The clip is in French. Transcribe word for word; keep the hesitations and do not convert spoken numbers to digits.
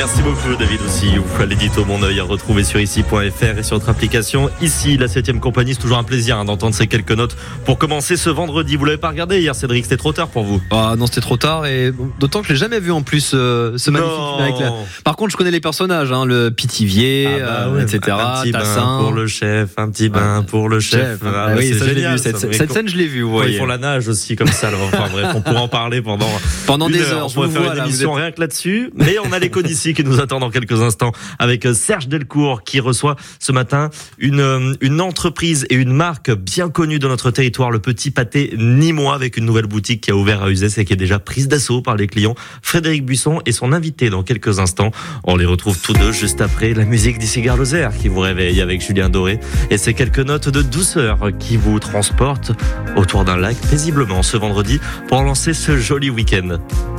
Merci beaucoup David aussi. L'édito Mon Oeil à retrouver sur ici point f r et sur notre application. Ici, la septième compagnie, c'est toujours un plaisir hein, d'entendre ces quelques notes pour commencer ce vendredi. Vous l'avez pas regardé hier Cédric, c'était trop tard pour vous? Ah non, c'était trop tard et d'autant que je l'ai jamais vu en plus euh, ce magnifique générique là. Par contre, je connais les personnages, hein, le Pithiviers, ah bah ouais, euh, et cetera. Un petit Tassin. bain pour le chef, un petit bain ouais. pour le chef. chef ah, ah, oui, ça, génial, je l'ai vu. Cette, cette scène, je l'ai vu. Vous ils font la nage aussi comme ça. Alors, enfin bref, on pourra en parler pendant pendant des heure. heures. On pourrait faire vois, une là, émission êtes... rien que là-dessus. Mais on a les codes ici qui nous attendent dans quelques instants avec Serge Delcourt qui reçoit ce matin une une entreprise et une marque bien connue de notre territoire, le Petit Pâté Nîmois, avec une nouvelle boutique qui a ouvert à Uzès et qui est déjà prise d'assaut par les clients. Frédéric Buisson et son invité dans quelques instants. On les retrouve tous deux juste après la musique des Cigares Lozère qui vous réveille avec Julien Doré et ces quelques notes de douceur qui vous transportent autour d'un lac paisiblement ce vendredi pour lancer ce joli week-end.